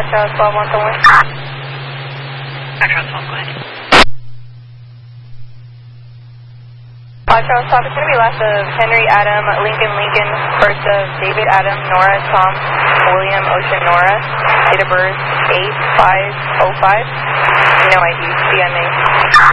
Foxtrot 12, 1 to 1. Foxtrot 12, go ahead. Foxtrot 12, it's going to be last of Henry, Adam, Lincoln, first of David, Adam, Nora, Tom, William, Ocean, Nora, date of birth 8/5/05, no ID, CMA.